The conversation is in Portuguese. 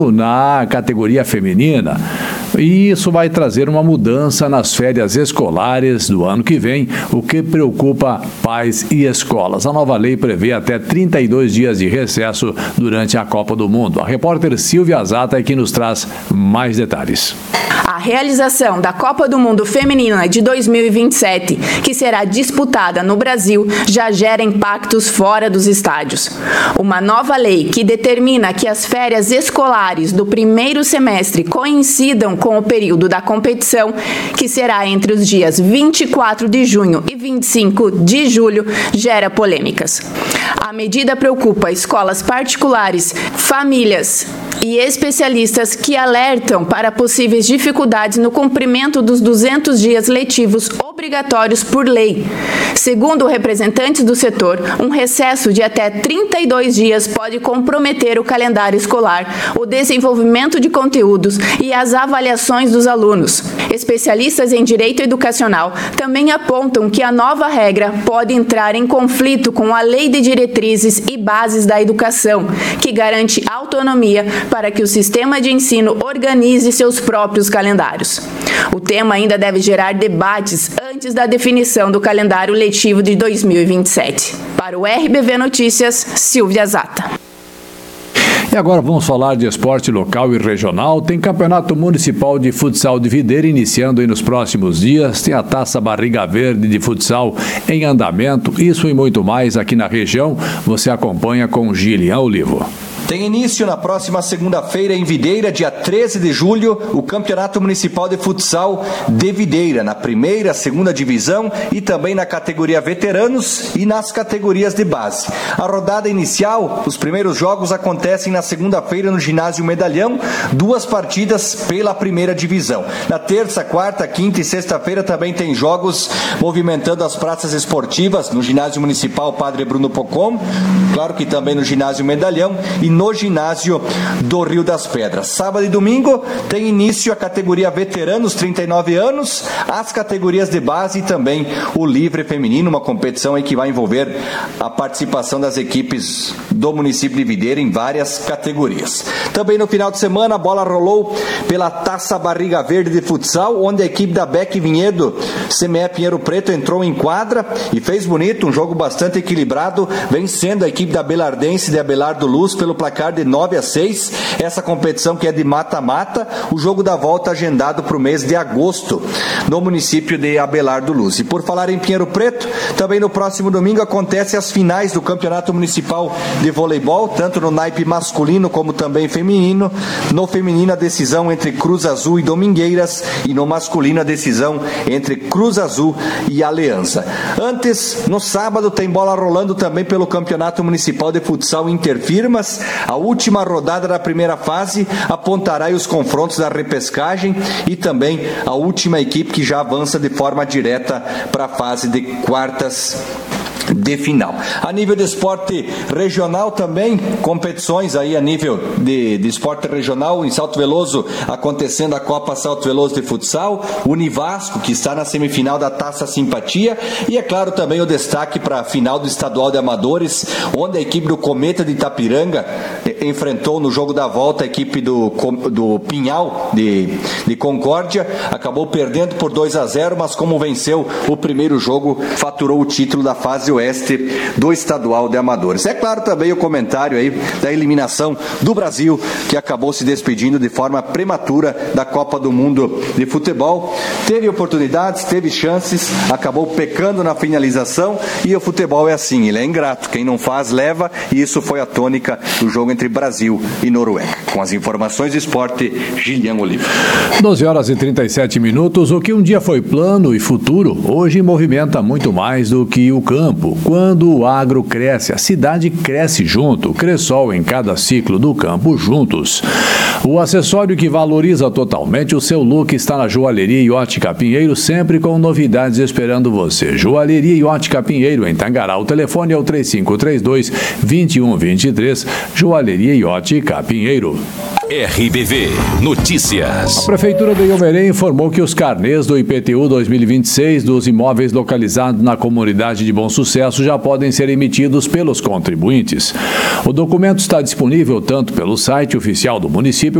na categoria feminina. E isso vai trazer uma mudança nas férias escolares do ano que vem, o que preocupa pais e escolas. A nova lei prevê até 32 dias de recesso durante a Copa do Mundo. A repórter Silvia Zata é que nos traz mais detalhes. A realização da Copa do Mundo Feminina de 2027, que será disputada no Brasil, já gera impactos fora dos estádios. Uma nova lei que determina que as férias escolares do primeiro semestre coincidam com o período da competição, que será entre os dias 24 de junho e 25 de julho, gera polêmicas. A medida preocupa escolas particulares, famílias e especialistas que alertam para possíveis dificuldades no cumprimento dos 200 dias letivos obrigatórios por lei. Segundo representantes do setor, um recesso de até 32 dias pode comprometer o calendário escolar, o desenvolvimento de conteúdos e as avaliações dos alunos. Especialistas em direito educacional também apontam que a nova regra pode entrar em conflito com a Lei de Diretrizes e Bases da Educação, que garante autonomia para que o sistema de ensino organize seus próprios calendários. O tema ainda deve gerar debates antes da definição do calendário letivo de 2027. Para o RBV Notícias, Silvia Zata. E agora vamos falar de esporte local e regional. Tem Campeonato Municipal de Futsal de Videira iniciando aí nos próximos dias. Tem a Taça Barriga Verde de Futsal em andamento. Isso e muito mais aqui na região. Você acompanha com Gilian Olivo. Tem início na próxima segunda-feira em Videira, dia 13 de julho, o Campeonato Municipal de Futsal de Videira, na primeira, segunda divisão e também na categoria veteranos e nas categorias de base. A rodada inicial, os primeiros jogos acontecem na segunda-feira no Ginásio Medalhão, 2 partidas pela primeira divisão. Na terça, quarta, quinta e sexta-feira também tem jogos movimentando as praças esportivas no Ginásio Municipal Padre Bruno Pocom, claro que também no Ginásio Medalhão e no ginásio do Rio das Pedras. Sábado e domingo tem início a categoria veteranos, 39 anos, as categorias de base e também o livre feminino, uma competição aí que vai envolver a participação das equipes do município de Videira em várias categorias. Também no final de semana a bola rolou pela Taça Barriga Verde de Futsal, onde a equipe da Beck Vinhedo, CME Pinheiro Preto, entrou em quadra e fez bonito, um jogo bastante equilibrado, vencendo a equipe da Belardense de Abelardo Luz pelo placar de 9-6, essa competição que é de mata-mata, o jogo da volta agendado para o mês de agosto, no município de Abelardo Luz. E por falar em Pinheiro Preto, também no próximo domingo acontecem as finais do Campeonato Municipal de Voleibol, tanto no naipe masculino como também feminino. No feminino a decisão entre Cruz Azul e Domingueiras e no masculino a decisão entre Cruz Azul e Aliança. Antes, no sábado, tem bola rolando também pelo Campeonato Municipal de Futsal Interfirmas. A última rodada da primeira fase apontará os confrontos da repescagem e também a última equipe que já avança de forma direta para a fase de quartas de final. A nível de esporte regional também, competições aí a nível de esporte regional, em Salto Veloso acontecendo a Copa Salto Veloso de Futsal, o Univasco que está na semifinal da Taça Simpatia e é claro também o destaque para a final do Estadual de Amadores, onde a equipe do Cometa de Itapiranga enfrentou no jogo da volta a equipe do Pinhal de Concórdia, acabou perdendo por 2-0, mas como venceu o primeiro jogo, faturou o título da fase oeste do Estadual de Amadores. É claro também o comentário aí da eliminação do Brasil, que acabou se despedindo de forma prematura da Copa do Mundo de Futebol. Teve oportunidades, teve chances, acabou pecando na finalização e o futebol é assim, ele é ingrato. Quem não faz, leva, e isso foi a tônica do jogo entre Brasil e Noruega. Com as informações de esporte, Gilian Oliva. 12h37. O que um dia foi plano e futuro, hoje movimenta muito mais do que o campo. Quando o agro cresce, a cidade cresce junto. Cressol em cada ciclo do campo juntos. O acessório que valoriza totalmente o seu look está na Joalheria e Ótica Ótica Pinheiro, sempre com novidades esperando você. Joalheria e Ótica Pinheiro, em Tangará. O telefone é o 3532-2123. Joalheria e Ótica Pinheiro. RBV Notícias. A Prefeitura de Iomerê informou que os carnês do IPTU 2026 dos imóveis localizados na comunidade de Bom Sucesso já podem ser emitidos pelos contribuintes. O documento está disponível tanto pelo site oficial do município